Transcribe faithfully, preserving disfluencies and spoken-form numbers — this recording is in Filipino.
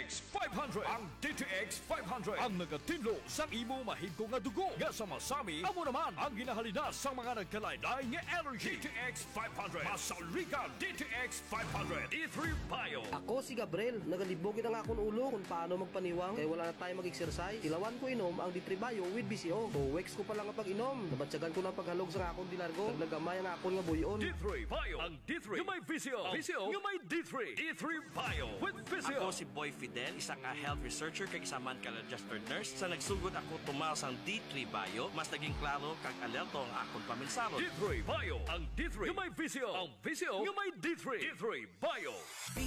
X five hundred. Ang D T X five hundred ang nagatinlo sa imo mahigko nga dugo. Nga sa masami, amo naman ang ginahalina sa mga nagkalaylay nga energy. D T X five hundred. Masalika D T X five hundred. D three Bio. Ako si Gabriel, nagalibogin ang akong ulo kung paano magpaniwang kaya wala na tayo mag-exercise. Tilawan ko inom ang D three Bio with B C O. So, weeks ko pa lang ang pag-inom. Nabatsagan ko ng paghalog sa akong dilargo. Nagnagamay ang akong nga buyon. D three Bio. Ang D three yung may V C O. V C O yung may D three. D three Bio with V C O. Ako si Boy Fidel, isang nga health researcher kag isa man ka registered nurse. Sa nagsugod ako tumaw sang D three Bio, mas naging klaro kag alerto ang akong paminsaro. D three Bio. Ang D three yung may V C O. Ang V C O yung may D three. D three Bio. B